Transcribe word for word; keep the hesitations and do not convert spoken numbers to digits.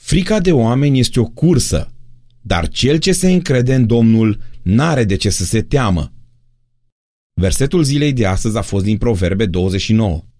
Frica de oameni este o cursă, dar cel ce se încrede în Domnul n-are de ce să se teamă. Versetul zilei de astăzi a fost din Proverbe douăzeci și nouă.